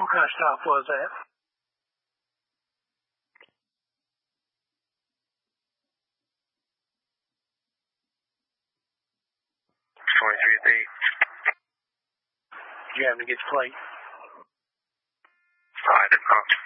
What kind of stop was that? 23 at the 8. Did you happen to get the plate? I did not.